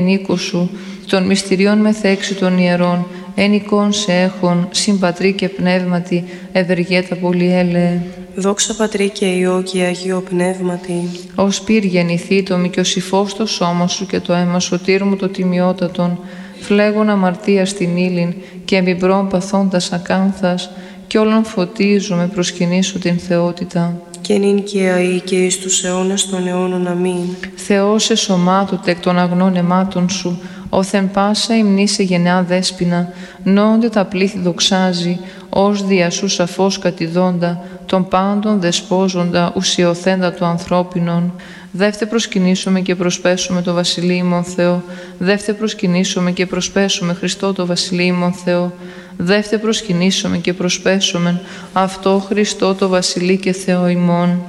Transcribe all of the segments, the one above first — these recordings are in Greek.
νίκο σου, των μυστηριών μεθέξι των ιερών, εν εικόν σε έχων, συμπατρί και πνεύματι, ευεργέτα πολυέλεε. Δόξα Πατρί και Υιό και Αγίο Πνεύματι. Ως πυρ γεννηθήτω και ο υφός το σώμα σου και το αίμα σωτήρ μου το τιμιότατον, φλέγον αμαρτία στην ύλην και εμπιμπρών παθώντας ακάνθας, κι όλων φωτίζομαι προσκυνήσω την θεότητα. Και νυν και αεί και εις τους αιώνας των αιώνων. Αμήν. Θεός εσωμάτωτε εκ των αγνών αιμάτων σου, όθεν πάσα υμνή σε γενεά δέσποινα, νόνται τα πλήθη δοξάζει, ως δια σου σαφώς κατηδόντα, των πάντων δεσπόζοντα, ουσιοθέντα του ανθρώπινων. Δεύτε προσκυνήσουμε και προσπέσουμε το Βασιλείο ημών Θεό. Δεύτε προσκυνήσουμε και προσπέσουμε Χριστό το Βασιλείο ημών Θεό. Δεύτε προσκυνήσουμε και προσπέσουμε αυτό Χριστό το Βασιλεί και Θεό ημών.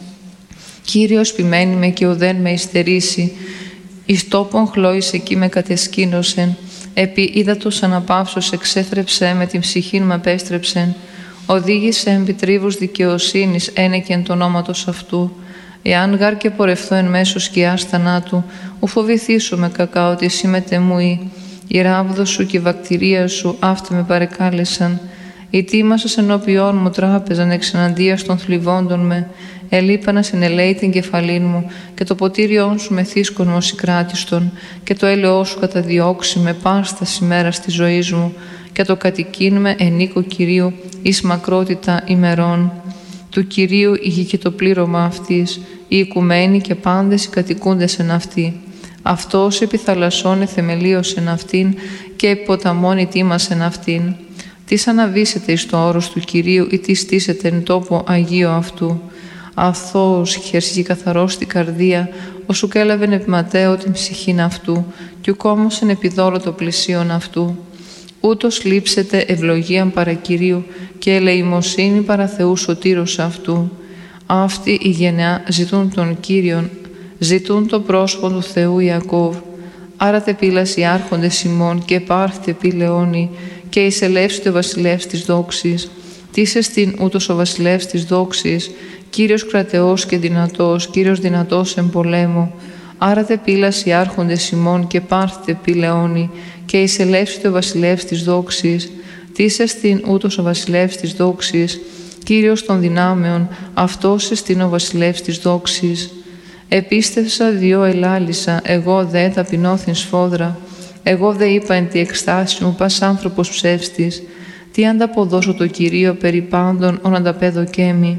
Κύριος ποιμένη με και ουδέν με υστερήσει, εις τόπον χλώης εκεί με κατεσκήνωσεν, επί ύδατος αναπαύσος εξέθρεψε με την ψυχήν μ' απέστρεψεν, οδήγησε επί τρίβους δικαιοσύνης ένεκεν το ονόματος αυτού. Εάν γάρ και πορευθώ εν μέσω σκιάς θανάτου, ου φοβηθήσω με κακά ότι εσύ μετεμούει. Η ράβδος σου και η βακτηρία σου αύτη με παρεκάλεσαν. Οι τίμασας ενώπιόν μου τράπεζαν εξεναντίας των θλιβόντων με. Ελείπανας εν ελέη την κεφαλήν μου και το ποτήριόν σου με θύσκον ως κράτιστον και το έλεό σου καταδιώξει με πάστας ημέρας της ζωής μου και το κατοικήν με εν οίκο Κυρίου εις μακρότητα ημερών. Του Κυρίου η γη και το πλήρωμα αυτής, οι οικουμένοι και πάντες οι κατοικούντες εν αυτή. Αυτός επί θαλασσών εθεμελίωσεν αυτήν και επί ποταμών ητήμασεν αυτήν. Τις αναβήσετε εις το όρος του Κυρίου ή τις στήσετε εν τόπο Αγίο αυτού. Αθώος χερσί καθαρός στην καρδία, όσου κέλαβεν επί ματέω την ψυχήν αυτού, κι ουκ όμωσεν επί δόλο το πλησίον αυτού. Ούτως λείψετε ευλογίαν παρά Κυρίου και ελεημοσύνη παρά Θεού σωτήρος αυτού. Αυτοί η γενεά ζητούν τον Κύριον, ζητούν το πρόσωπο του Θεού Ιακώβ. Άρα τε πύλας οι άρχοντες ημών και πάρθητε πύ λεόνι και εισελεύσετε ο βασιλεύς της δόξης. Τις εστίν ούτως ο βασιλεύς της δόξης, Κύριος κρατεός και δυνατός, Κύριος δυνατός εν πολέμο. Άρα τε πύλας οι άρχοντες ημών και πάρθητε πύ λεόνι και εισελεύσετε ο βασιλεύς της δόξης. Τις εστίν ούτως ο βασιλεύς της δόξης, Κύριος των δυνάμεων, αυτός εστίν ο βασιλεύς της δόξης. Επίστευσα διό ελάλησα, εγώ δε ταπεινώθην σφόδρα. Εγώ δε είπα εν τη εκστάση μου, πας άνθρωπος ψεύστης. Τι ανταποδώσω το Κυρίο περί πάντων, ον ανταπέδοκέμι.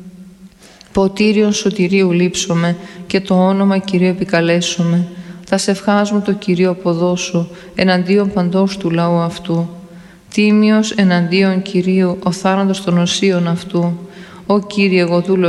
Ποτήριον σωτηρίου λείψομαι και το όνομα Κυρίου επικαλέσομαι. Θα σε ευχάσμω το Κυρίο αποδώσω, εναντίον παντός του λαού αυτού. Τίμιος εναντίον Κυρίου, ο θάνατος των οσίων αυτού. Ω Κύριε,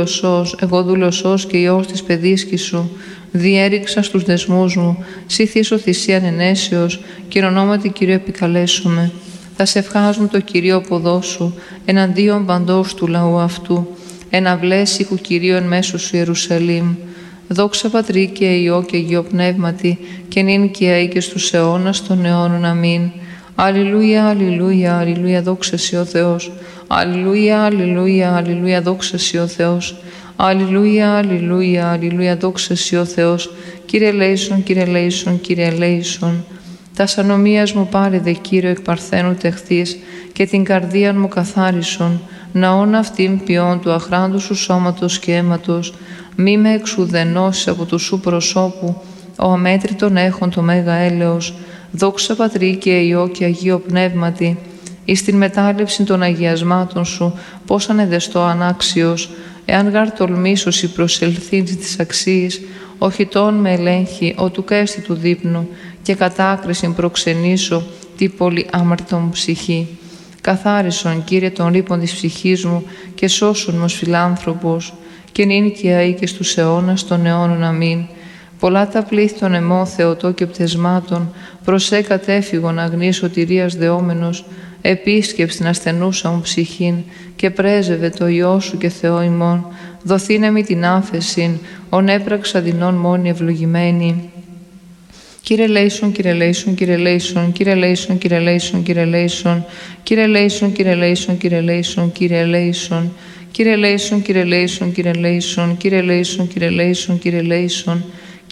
εγώ δούλος ως και Υιός της παιδίσκης σου, διέριξα στους δεσμούς μου, συθήσω θυσίαν ενέσεως και εν ονόματι Κυρίου επικαλέσομαι. Θα σε ευχάσμω το Κυρίο αποδώσου, εναντίον παντός του λαού αυτού. Εναυλές ήχου Κυρίου εν μέσω σου Ιερουσαλήμ. Δόξα Πατρί και Υιό και Αγίο Πνεύματι, και νυν και αεί και στους αιώνας των αιώνων. Αμήν. Αλληλούια, αλληλούια, αλληλούια, δόξα σοι ο Θεός. Αλληλούια, αλληλούια, αλληλούια, δόξα σοι ο Θεός. Αλληλούια, αλληλούια, αλληλούια, δόξα σοι ο Θεός. Κύριε ελέησον, Κύριε ελέησον, Κύριε ελέησον. Τας ανομίας μου πάρε δε Κύριο εκ παρθένου τεχθείς και την καρδίαν μου καθάρισον, ναόν αυτήν ποιόν του αχράντου σου σώματος και αίματος, μη με εξουδενώσεις από του σου προσώπου, ο αμέτρητον έχων το μέγα έλεος, δόξα Πατρί και Υιό και Αγίο Πνεύματι, εις την μετάληψη των αγιασμάτων σου, πώς ανεδεστώ ανάξιος, εάν γάρ τολμήσω η προσελθήν της αξίας, όχι τόν με ελέγχει, ο του κέστη του δείπνου, και κατάκρισιν προξενήσω τη πολύ άμαρτο μου ψυχή. Καθάρισον, Κύριε, τον ρήπον της ψυχής μου και σώσον μου ως φιλάνθρωπος, και νυν και αεί και στους αιώνας των αιώνων. Αμήν. Πολλά τα πλήθη των αιμών Θεοτό και πτεσμάτων, προσέ κατέφυγον αγνής σωτηρίας δεόμενος, επίσκεψ την ασθενούσα μου ψυχήν και πρέζευε το Υιό σου και Θεό ημών, δοθήνε μη την άφεσιν, ον έπραξα δεινών μόνη ευλογημένη. Κύριε λέησον, Κύριε λέησον, Κύριε λέησον, Κύριε λέησον, Κύριε λέησον, Κύριε λέησον, Κύριε λέησον, Κύριε λέησον, Κύριε λέησον, Κύριε λέησον, Κύριε λέησον, Κύριε λέησον, Κύριε λέησον, Κύριε λέησον, Κύριε λέησον, Κύριε λέησον,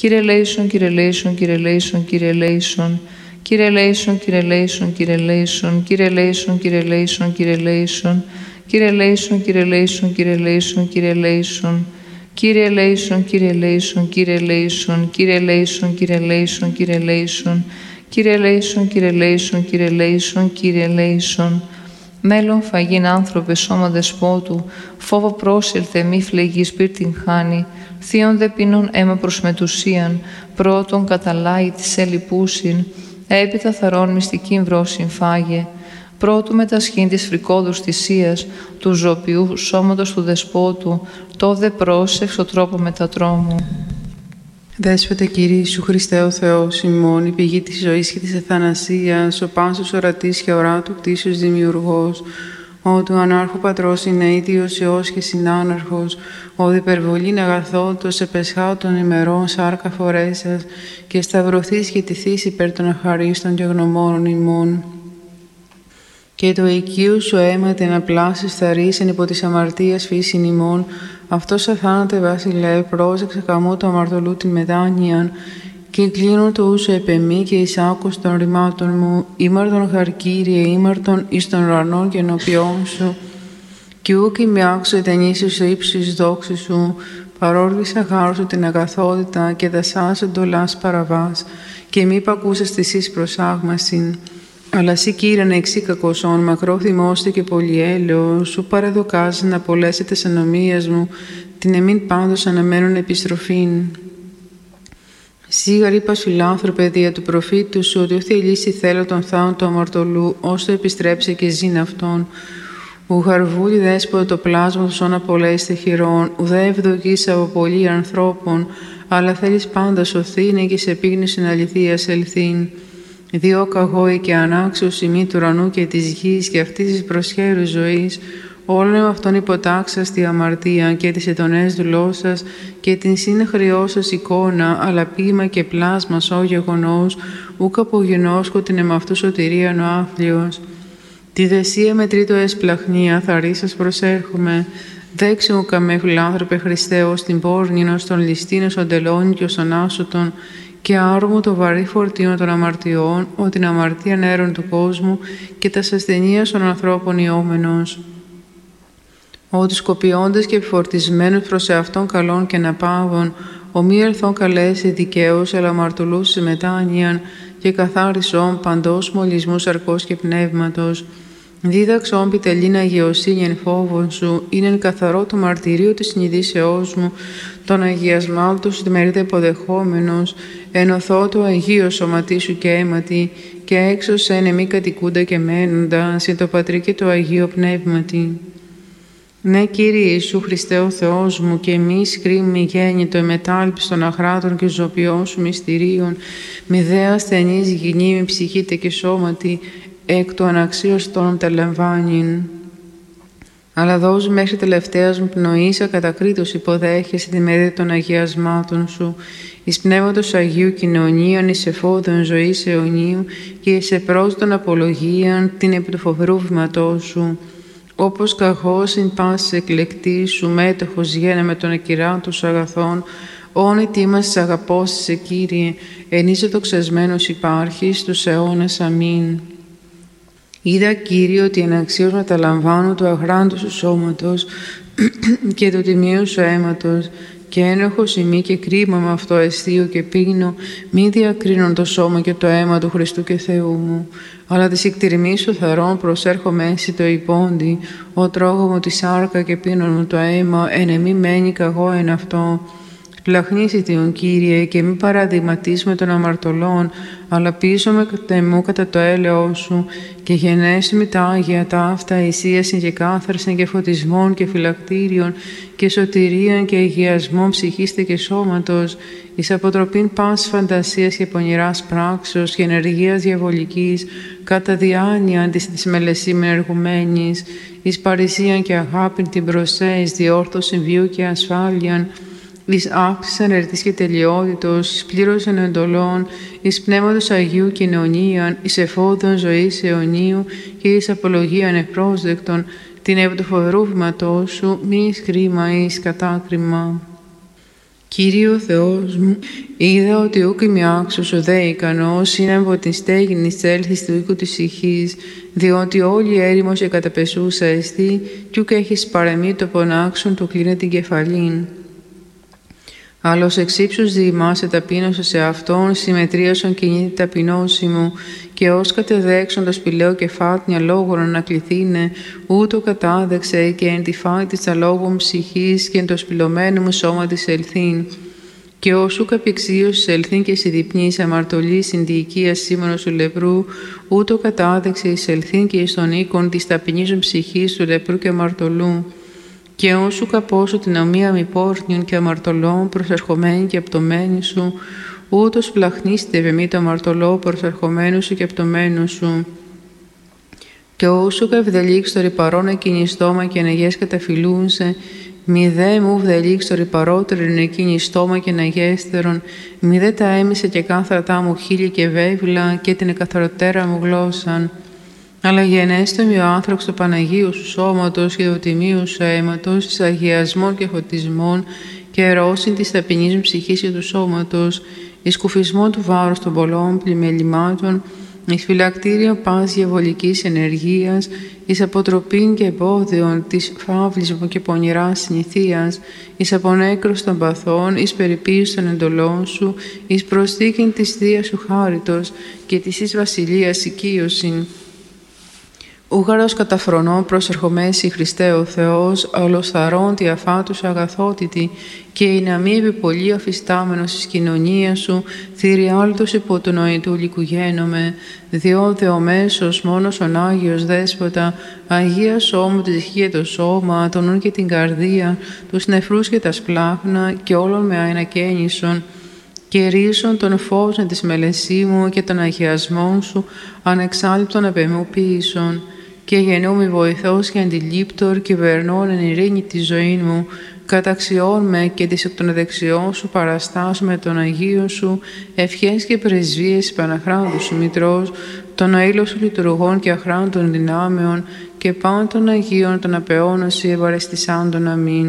Κύριε ελέησον, Κύριε ελέησον, Κύριε ελέησον, Κύριε ελέησον. Κύριε ελέησον, Κύριε ελέησον, Κύριε ελέησον. Κύριε ελέησον, Κύριε ελέησον, Κύριε ελέησον. Κύριε ελέησον, Κύριε ελέησον, Κύριε ελέησον, Κύριε ελέησον. Κύριε ελέησον, Κύριε ελέησον, Κύριε ελέησον. Κύριε ελέησον, Κύριε ελέησον, Κύριε ελέησον. Κύριε ελέησον, Κύριε ελέησον, Κύριε ελέησον, Κύριε ελέησον. Μέλλον φαγήν άνθρωπε σώμα δεσπότου, φόβο πρόσελθε μη φλεγή σπίρτην χάνει, θείον δε πίνων αίμα προς μετουσίαν, πρώτον καταλάει της ελιπούσιν, έπειτα θαρών μυστικήν βρόσιν φάγε, πρώτου μετασχήν της φρικόδους θυσίας, του ζωπιού σώματος του δεσπότου, το δε πρόσεξ ο τρόπο μετατρόμου. Δέσποτε Κύριε Ιησού Χριστέ ο Θεός ημών, η πηγή της ζωής και της εθανασίας, ο πάσος ορατής και οράτου κτήσεως δημιουργός, ο του ανάρχου πατρός είναι ίδιος Υιός και συνάναρχος, ο διπερβολήν αγαθότος επεσχάω των ημερών σάρκα φορέσας και σταυρωθείς και τηθείς υπέρ των αχαρίστων και γνωμόνων ημών. Και το οικείο σου αίμα την απλάσεις θαρρήσεν υπό της αμαρτίας φύσιν ημών, αυτός αθάνατε βασιλεύ, πρόσεξε καμού του αμαρτωλού την μετάνοιαν, και κλείνω το ούσο επεμή και εις άκους των ρημάτων μου, ήμαρτον χαρκύριε, ήμαρτον εις των ουρανών και ενώπιόν σου, κι ούκ ημι άξω ετενήσεις στο ύψος εις δόξης σου, παρόρβησα χάρου την αγαθότητα και δασάς εντολάς παραβάς, και μη πακούσας της εις προσάγμασιν. Αλλά σύ Κύριε εξή κακοσόν, μακρό θυμώστε και πολυέλεο, σου παραδοκάζει να απολέσετε τις ανομίες μου, την εμήν πάντως αναμένουν επιστροφήν. Σίγαρ είπα σου λάνθρωπε δια του προφήτου σου, ότι ούθη λύσει θέλω τον θάον του αμαρτωλού, ώστε επιστρέψει και ζήν αυτόν. Ουγαρβούλη δέσποτο το πλάσμα του σώνα απολέστε χειρών, ουδέ ευδοκείς από πολλοί ανθρώπων, αλλά θέλεις πάντα σωθήνε και σε πίγνωσιν αληθείας ελθήν. Διό καγόη και ανάξιος ημί του ουρανού και της γης και αυτής της προσχέρου ζωής, όλων με αυτόν υποτάξας τη αμαρτία και τις ετονές δουλώσας και την συνεχρειώσας εικόνα, αλλά ποίημα και πλάσμα σώ γεγονός, ούκ απογενώσκω την εμαυτού σωτηρίαν ο άφλιος. Τη δεσία με τρίτο εσπλαχνία θαρρήσας προσέρχομαι, δέξε μου καμέ φιλάνθρωπε Χριστέ ως την πόρνηνος των ληστήνος ον τελώνει και ως ανάσωτον, και άρωμο το βαρύ φορτίο των αμαρτιών, ο την αμαρτία νέρων του κόσμου και τα ασθενείας των ανθρώπων ιόμενος. Ο τους κοπιώντες και επιφορτισμένους προς εαυτόν καλών και αναπαύων, ο μη ελθόν καλέσει δικαίους, αλλά αμαρτωλούς σε μετάνοιαν και καθάρισον παντός μολυσμού σαρκός και πνεύματος. Δίδαξον πιτελήν αγιοσύνη εν φόβον σου, είναι εν καθαρό το μαρτυρίο της συνειδήσεώς μου, τον αγιασμά του σου μερίδα υποδεχόμενος, ενωθώ το αγίο σωματί σου και αίματι, και έξωσε εν μη κατοικούντα και μένοντα, συν το Πατρί και το Αγίο Πνεύματι. Ναι, Κύριε Ιησού Χριστέ ο Θεός μου, και εμείς κρίμη γέννητο εμετάλπις των αχράτων και ζωπιών σου μυστηρίων, μη δε ασθενής γυνή, μη ψυχήτε και σώματι, εκ του αναξίωστον τα λαμβάνειν. Αλλά δώσου μέχρι τελευταίας μου πνοής ακατακρίτως υποδέχεσαι τη μερίδα των αγιασμάτων σου, εις πνεύματος Αγίου κοινωνίαν, εις εφόδων ζωής αιωνίου και εις επρόσδον απολογίαν την επί του φοβερού βήματός σου. Όπως καχώς ειν πάσης εκλεκτής σου μέτοχος γένε με τον ακυράτου σου αγαθών, όνοι τίμας αγαπώσεις σε Κύριε, ενίσαι το ξεσμένος υπάρχεις στους αιώνας. Αμήν. Είδα, Κύριε, ότι αναξίως μεταλαμβάνω του αγράντου σου σώματος και του τιμίου σου αίματος, και ένοχος ημί και κρίμα με αυτό αισθείο και πίνω, μη διακρίνον το σώμα και το αίμα του Χριστού και Θεού μου, αλλά της εκτιρμής σου θαρών προσέρχομαι εσύ το υπόντι, ο τρώγω μου τη σάρκα και πίνω μου το αίμα, εν εμή μένει καγώ εν αυτό. Πλαχνίσι Τον Κύριε, και μη παραδειγματίς με των αμαρτωλών, αλλά πίσω με τεμού κατά το έλεος σου, και γενέσου με τα Άγια ταύτα, εισίασιν και κάθαρσιν και φωτισμών και φυλακτήριων και σωτηρίων και αγιασμών ψυχίστε και σώματος, εις αποτροπήν πάσης φαντασίας και πονηράς πράξεως και ενεργείας διαβολικής, κατά διάνοιαν της μελεσίμεν εργουμένης, εις παρησίαν και αγάπην την προσέ, εις διόρθωσιν βίου και ασφάλειαν, εις αύξησαν ερτής και τελειότητος, εις πλήρωσαν εντολών, εις πνεύματος Αγίου κοινωνίαν, εις εφόδων ζωής αιωνίου και εις απολογίαν ευπρόσδεκτον, την επί του φοβερού βήματός σου, μη εις κρίμα εις κατάκριμα. Κύριε ο Θεός μου, είδα ότι ούκ είμαι άξιος ουδέ ικανός είναι από την στέγη νησέλθεις του οίκου της ηχής, διότι όλη έρημος και καταπεσούσα εστί, κι ούκ έχεις παρεμεί το πονάξον του κλείνε την κεφαλήν. Άλλος εξ ύψους διημάσαι ταπείνωσα σε αυτόν, συμμετρίασον κινείται ταπεινώση μου, και ως κατεδέξον το σπηλαίο κεφάτνια λόγων ανακληθήνε, ούτω κατάδεξε και εν τη φάη της αλόγων ψυχής και εν το σπηλωμένο μου σώμα της ελθύν. Και όσου καπηξίως ελθύν και συδιπνής αμαρτωλής συν τη οικία σήμωνος του λεπρού, ούτω κατάδεξε εις ελθύν και εις τον οίκον της ταπεινίζων ψυχής του λεπρού και αμαρτωλού. Και όσου καπώσω την ομοία μη πόρνιων και αμαρτωλών προσερχομένη και απτωμένη σου, ούτως πλαχνίστε ευεμή το αμαρτωλό προσερχομένου σου και απτωμένου σου. Και όσου καυδελίξ το ρηπαρόν εκείνη στόμα και αναγές καταφυλούνσε, μη δε μου βδελίξ το ρηπαρότερον εκείνη στόμα και αναγέστερον, μη δε τα έμισε και κάθρατά μου χείλη και βέβυλα και την εκαθαροτέρα μου γλώσσαν. Αλλά γενέστε μη ο άνθρωπος του Παναγίου σου σώματος και του τιμίου σου αίματος, εις αγιασμών και φωτισμών και ερώσιν της ταπεινής μου ψυχής και του σώματος, εις κουφισμό του βάρους των πολλών πλημελημάτων, εις φυλακτήριο πας διαβολικής ενεργείας, εις αποτροπήν και εμπόδιων της φαύλης μου και πονηράς συνηθείας, εις απονέκρος των παθών, εις περιποίηση των εντολών σου, εις προσθήκην της Θείας σου χάριτος και της εις βασιλείας οικείωσιν. Ούγαρος καταφρονών προσερχομέσι Χριστέ ο Θεός, ολοσθαρών τη αφάτους αγαθότητη, και η να μη επιπολή αφιστάμενος εις κοινωνία σου, θηριάλτος υπό του νοητού λικουγένομαι, διότι ο μέσος μόνος ον Άγιος Δέσποτα, Αγία σώμου τη ψυχή και το σώμα, τον νου και την καρδία, τους νεφρούς και τα σπλάχνα, και όλων με αενακαίνισον, και ρίσον των φώσεων της μελεσίμου και των αγιασμών σου, ανεξάλληπτον απεμοποίησον, και γεννούμαι βοηθός και αντιλήπτορ, και βερνών εν ειρήνη τη ζωή μου, καταξιών με και της εκ των δεξιών σου παραστάσου με τον Αγίο σου, ευχές και πρεσβείες Παναχράντου σου Μητρός, των αήλων σου λειτουργών και αχράντων δυνάμεων, και πάντων των Αγίων των απεώνωση ευαρεστησάντων. Αμήν.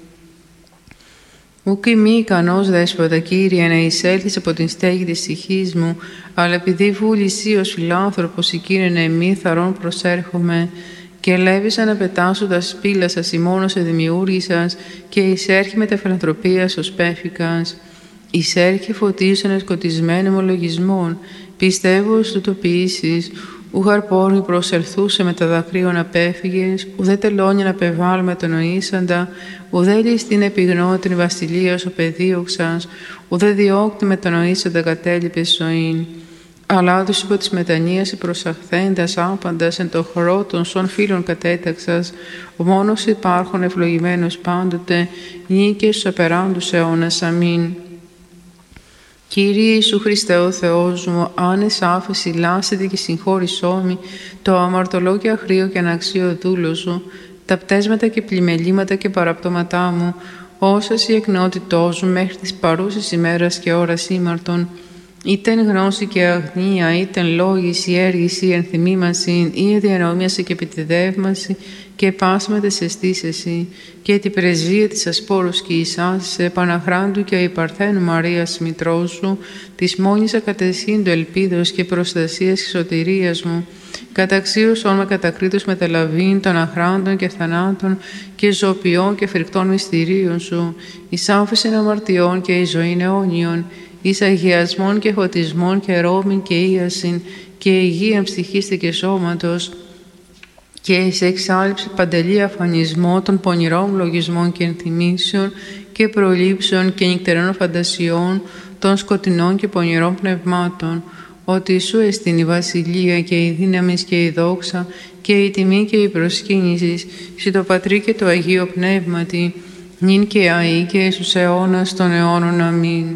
Ούκ μη ικανός Δέσποτα, Κύριε, να εισέλθεις από την στέγη της ψυχής μου, αλλά επειδή βούλησή ως φιλάνθρωπος εκείνον εμεί θαρών προσέρχομαι, και ελεύησα να πετάσω τα σπήλα σας ημώνος σε δημιούργησας, και εισέρχει με τα φιλανθρωπίας ως πέφικας. Εισέρχει φωτίσον σκοτισμένων ομολογισμών, πιστεύω ως τούτο ποιήσεις, ούγαρ πόρνη προσελθούσε με τα δακρύων απέφυγες, ουδέ τελώνει να πεβάλουμε τον οήσαντα, ουδέ ληστήν επιγνώ την βασιλεία σου παιδίωξας, ουδέ διώκτη με τον οήσαντα κατέλειπες ζωήν. Αλλά τους υπό της μετανοίας προσαχθέντας άπαντας εν το χορό των σων φίλων κατέταξας, ο μόνος υπάρχον ευλογημένος πάντοτε, νίκες στους απεράντους αιώνας. Αμήν. Κύριε Ιησού Χριστέ ο Θεός μου, άνες άφεση λάσετε και συγχώρησόμη το αμαρτωλό και αχρίο και αναξίο δούλο σου, τα πτέσματα και πλημελήματα και παραπτώματά μου, όσας η εκνότητός μου μέχρι της παρούσης ημέρας και ώρας ήμαρτον, ήτεν γνώση και αγνία, ήτεν λόγηση, έργηση, ενθυμήμαση, ή διανομίαση και επιτιδεύμαση, και πάσματα σε στήσεση, και την πρεσβεία της ασπόρους και εισάς, Παναχράντου και η Παρθένου Μαρίας Μητρός σου, της μόνης ακατεσύντου ελπίδος και προστασίας και σωτηρίας μου, καταξίωσον με κατακρίτως μεταλαβήν των αχράντων και θανάτων και ζωοποιών και φρικτών μυστηρίων σου, εις άφησιν αμαρτιών και εις ζωήν αιώνιον, εις αγιασμών και φωτισμών και ρώμην και ίασιν και υγείαν ψυχής και σώματος, και εις εξάλληψη παντελή αφανισμό των πονηρών λογισμών και ενθυμήσεων και προλήψεων και νυχτερών φαντασιών των σκοτεινών και πονηρών πνευμάτων, ότι σου εστίν η βασιλεία και η δύναμη και η δόξα και η τιμή και η προσκύνηση σε το Πατρί και το Αγίο Πνεύματι, νυν και αεί και στους αιώνας των αιώνων. Αμήν.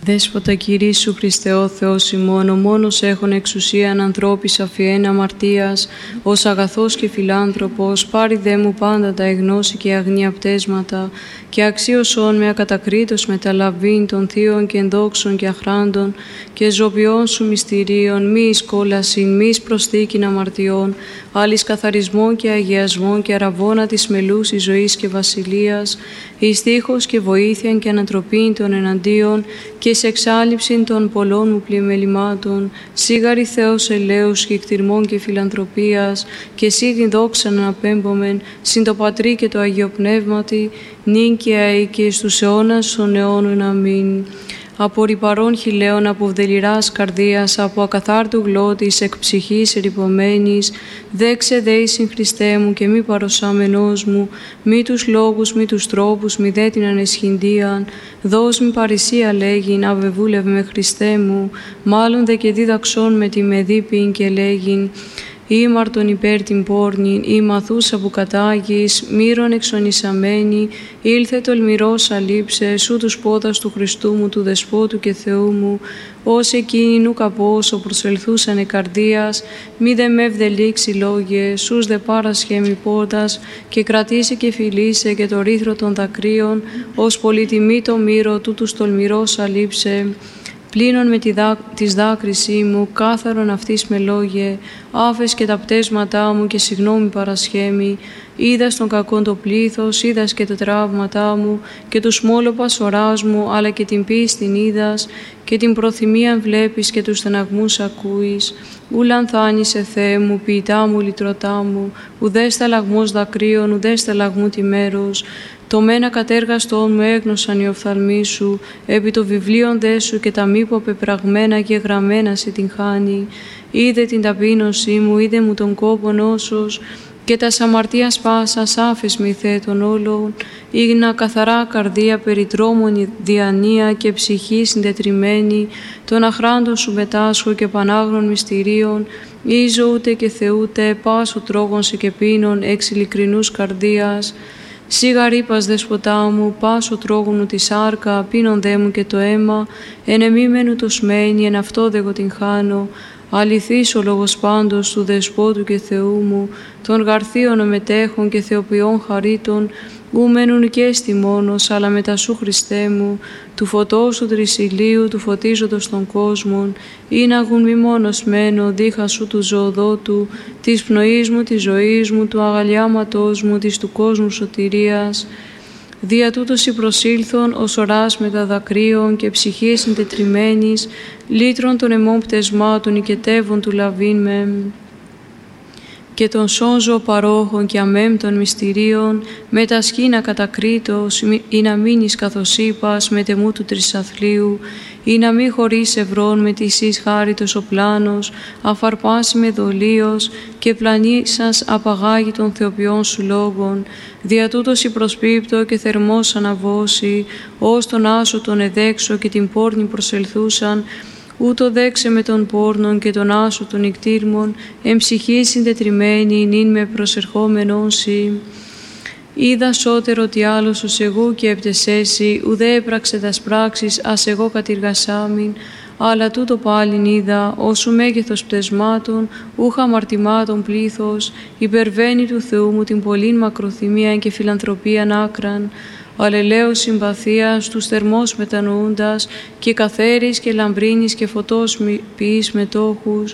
Δέσποτα Κυρίσου Χριστέ ο Θεός ημών, ο μόνος έχων εξουσίαν ανθρώπης αφιέν αμαρτίας, ως αγαθός και φιλάνθρωπος, πάρει δε μου πάντα τα εγνώση και αγνία πτέσματα, και αξίωσον με ακατακρίτως μεταλαβήν των θείων και ενδόξων και αχράντων, και ζωπιών σου μυστηρίων, μη εις κόλασιν, μη εις προσθήκην αμαρτιών, άλλης καθαρισμών και αγιασμών και αραβώνα της μελούσης ζωής και βασιλείας, εις τείχος και βοήθειαν και ανατροπήν των εναντίον, και σε εξάλληψην των πολλών μου πλημελημάτων, σίγαρη Θεός ελέους και εκτιρμών και φιλανθρωπίας, και σίγην δόξαν αναπέμπομεν, συν το Πατρί και το Αγίο Πνεύματι, νυν και αεί και εις τους αιώνας των αιώνων. Αμήν. Από ρυπαρών χιλέων, από βδελιράς καρδίας, από ακαθάρτου γλώτης, εκ ψυχής ερυπωμένης, δέξε δεήσιν Χριστέ μου και μη παροσάμενός μου, μη τους λόγους, μη τους τρόπους, μη δε την ανεσχυντίαν, δώσ' μη παρησία λέγειν, αβεβούλευ με Χριστέ μου, μάλλον δε και δίδαξόν με τη μεδίπην και λέγειν, ήμαρτον υπέρ την πόρνην, ή μαθούσα που κατάγεις, μύρον εξονισαμένη, ήλθε τολμηρός αλείψε, σου τους πόδας του Χριστού μου, του Δεσπότου και Θεού μου, ως εκείνοι νου καπόσο προσελθούσανε καρδίας, μη δε με ευδελίξει λόγε, σούς δε πάρασχε μη πόδας, και κρατήσει και φιλήσε και το ρήθρο των δακρύων, ως πολυτιμή το μύρο τούτους τολμηρός αλείψε. Πλύνων με της δάκρυσή μου, κάθαρον αυτής με λόγε, άφες και τα πτέσματά μου και συγγνώμη παρασχέμη, είδας τον κακόν το πλήθος, είδας και τα τραύματά μου, και τους μόλοπας οράς μου, αλλά και την πίστην είδας, και την προθυμίαν βλέπεις και τους στεναγμούς ακούεις. Ου λανθάνησε Θεέ μου, ποιητά μου, λυτρωτά μου, ουδέ σταλαγμός δακρύων, ουδέ σταλαγμού τη μέρος. Το μένα κατέργαστον μου έγνωσαν οι οφθαλμοί σου, επί το βιβλίον δε σου και τα μήπω πεπραγμένα και γραμμένα σε την χάνει. Είδε την ταπείνωσή μου, είδε μου τον κόπον όσος, και τα αμαρτίας πάσας άφες μη Θεέ των όλων, ήγνα καθαρά καρδία περιτρόμων διανία και ψυχή συντετριμένη, των αχράντων σου μετάσχω και πανάγνων μυστηρίων, ίζω ούτε και θεούτε, πάσο τρόγων σε και πίνων, εξ ειλικρινούς καρδίας. Σίγα ρήπας δεσποτά μου, πάσο τρόγωνου τη σάρκα, πίνον δε μου και το αίμα, εν εμίμενου το σμένη, εν αυτό δε εγώ την χάνω. Αληθής ο λόγος πάντως του Δεσπότου και Θεού μου, των γαρθίων ομετέχων και θεοποιών χαρίτων, ου μένουν και εστι μόνος, αλλά μετά σου Χριστέ μου, του φωτός του τρισιλίου, του φωτίζοντος των κόσμων, ή να γουν μη μόνος μένω, δίχα σου του ζωοδότου, της πνοής μου, της ζωής μου, του αγαλιάματός μου, της του κόσμου σωτηρίας. Δια τούτος η προσήλθον ως οράς μετά δακρύων και ψυχής συντετριμένης, λύτρων των αιμών πτεσμάτων οικετεύων του λαβήν μεμ. Και των σώζω παρόχων και αμέμπτων μυστηρίων, με τα σκήνα κατακρίτως, ή να μείνεις καθώς είπας με τεμού του τρισαθλίου, ή να μη χωρίς ευρών με της εις χάριτος ο πλάνος, αφαρπάσει με δολίος και πλανήσας απαγάγει των θεοποιών σου λόγων. Δια τούτος η προσπίπτω και θερμός αναβώσει, ως τον άσο τον εδέξω και την πόρνη προσελθούσαν, ούτω δέξε με τον πόρνον και τον άσο των νικτήρμων, εν ψυχή συντετριμένη, νυν με προσερχόμενον σοι. Είδα σώτερο τι άλλος ως εγώ και έπτεσέσι, ουδέ έπραξε τας πράξεις, ας εγώ κατηργασάμιν, αλλά τούτο πάλιν είδα, όσου μέγεθος πτεσμάτων, ούχα αμαρτημάτων πλήθος, υπερβαίνει του Θεού μου την πολλήν μακροθυμίαν και φιλανθρωπίαν άκραν, αλλελέως συμπαθίας, τους θερμός μετανοούντας, και καθαίρης και λαμπρίνης και φωτός ποιείς μετόχους,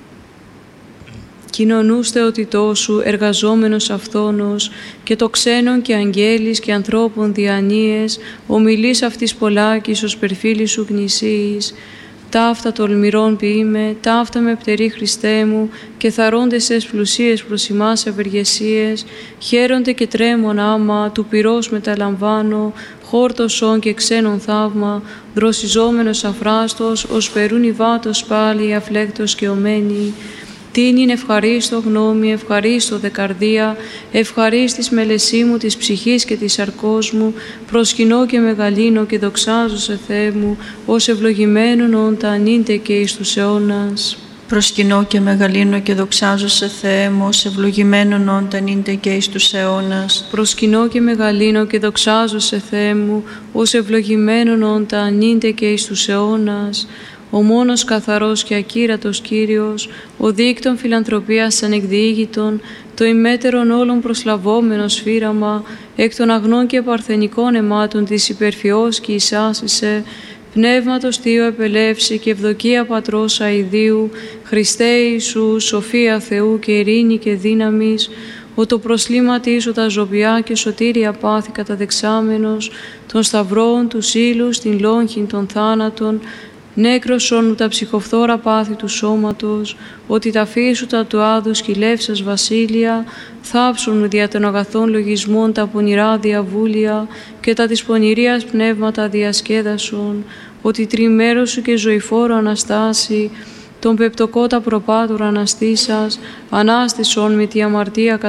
κοινωνούς θεοτητός σου, εργαζόμενος αυθόνος, και το ξένον και αγγέλης και ανθρώπων διανοίες, ομιλείς αυτής πολλάκης ως περφίλη σου γνησίης. Ταύτα τολμηρών ποιείμαι, ταύτα με πτερή Χριστέ μου, και θαρώντες εσ πλουσίες προς ημάς ευεργεσίες, χαίρονται και τρέμον άμα, του πυρός μεταλαμβάνω, χόρτωσον και ξένον θαύμα, δροσιζόμενος αφράστος, ως περούν υβάτος πάλι, αφλέκτος και ομένη. Τίνην ευχαρίστω γνώμη, ευχαρίστω δε καρδία, ευχαρίστης μελεσί μου της ψυχής και της σαρκός μου, προσκυνώ και μεγαλύνω και δοξάζω σε Θεέ μου, ως ευλογημένον όντα νύντε και εις τους αιώνας. Προσκυνώ και μεγαλύνω και δοξάζω σε Θεέ μου, ως ευλογημένον όντα νύντε και εις τους αιώνας. Προσκυνώ και μεγαλύνω και δοξάζω σε Θεέ μου, ως ευλογημένον όντα νύντε και εις τους αιώνας. Ο μόνος καθαρός και ακύρατος Κύριος, ο δίκτων φιλανθρωπίας ανεκδιήγητον, το ημέτερον όλων προσλαβόμενο σφύραμα, εκ των αγνών και παρθενικών αιμάτων της υπερφιός και εισάσισε, Πνεύματος Θείο επελεύσει και ευδοκία Πατρός αηδίου, Χριστέ Ιησού, σοφία Θεού και ειρήνη και δύναμης, ο το προσλήματι σου τα ζωβιά και σωτήρια πάθη καταδεξάμενος, των σταυρών, του ύλου, την λόγχην των θάνατων, νέκρωσον τα ψυχοφθόρα πάθη του σώματος, ότι τα φύσου τα του άδου σκυλεύσας βασίλεια, θάψουν δια των αγαθών λογισμών τα πονηρά διαβούλια και τα της πονηρίας πνεύματα διασκέδασον, ότι τριμέρος σου και ζωηφόρο Αναστάση, τον πεπτοκότα προπάτωρα αναστήσας, ανάστησον με τη αμαρτία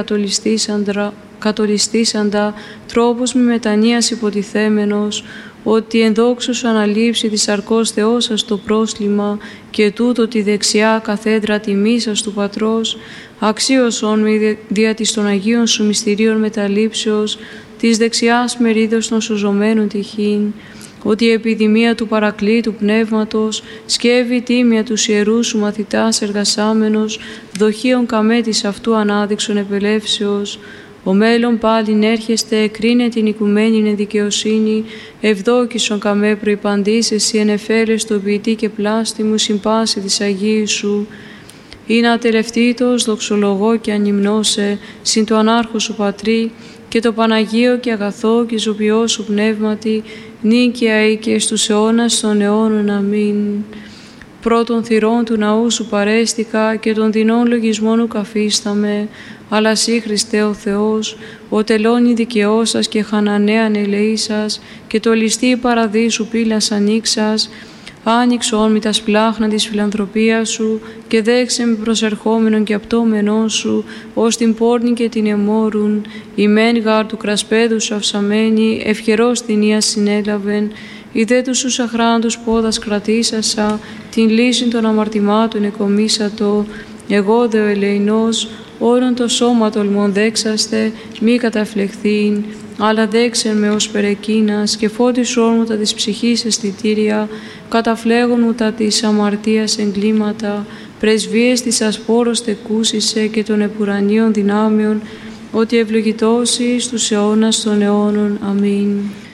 κατολιστήσαντα, τρόπους με μετανοίας υποτιθέμενος, ότι εν δόξου σου αναλείψει της σαρκός Θεός σας το πρόσλημα και τούτο τη δεξιά καθέδρα τιμής σας του Πατρός, αξίωσον με δια της των Αγίων σου μυστηρίων μεταλήψεως, της δεξιάς μερίδος των σωζωμένων τυχήν, ότι η επιδημία του Παρακλήτου Πνεύματος σκεύει τίμια τους ιερούς σου μαθητάς εργασάμενος, δοχείων καμέτης αυτού ανάδειξον επελεύσεως, ο μέλλον πάλιν έρχεστε, κρίνε την οικουμένην εν δικαιοσύνη, ευδόκησον καμέ προϋπαντής, εσύ εν εφέλες το ποιητή και πλάστη μου συμπάση της Αγίου σου. Είναι ατελευτήτως, δοξολογώ και ανυμνώσε, συν το ανάρχο σου Πατρί, και το Παναγίο και αγαθό και ζωπιό σου πνεύματι, νίκαια ή και στους αιώνας των αιώνων. Αμήν. Πρώτων θυρών του ναού σου παρέστηκα και των δεινών λογισμών ουκαφίσταμε, αλλά σύ Χριστέ ο Θεός, ο τελώνει δικαιώσας και χανανέαν ελεήσας και το ληστή παραδείσου πύλας ανοίξας, άνοιξον με τα σπλάχνα της φιλανθρωπίας σου και δέξε με προσερχόμενον και απτώμενόν σου, ως την πόρνη και την εμόρουν, η μεν γάρ του κρασπέδου σου αυσαμένη, ευχερός την ία συνέλαβεν, οι δε τους σου αχράντους πόδας κρατήσασα, την λύση των αμαρτημάτων εκομίσατο, εγώ δε ο ελεηνός, όρον το σώμα τολμών δέξαστε, μη καταφλεχθήν, αλλά δέξεν με ως περεκίνας και φώτισόν μου τα της ψυχής αισθητήρια, καταφλέγον μου τα της αμαρτίας εγκλήματα, πρεσβείες της ασπόρος τεκούσισε και των επουρανίων δυνάμεων, ότι ευλογητώσει στους αιώνας των αιώνων. Αμήν.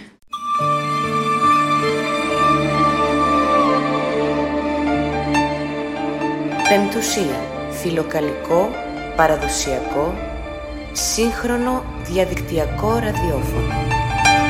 Πεμπτουσία, φιλοκαλικό, παραδοσιακό, σύγχρονο διαδικτυακό ραδιόφωνο.